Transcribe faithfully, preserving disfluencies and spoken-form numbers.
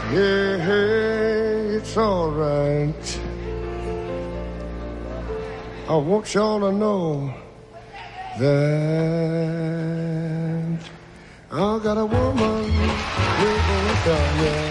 Yeah, it's all right. I want y'all to know that I got a woman living down there.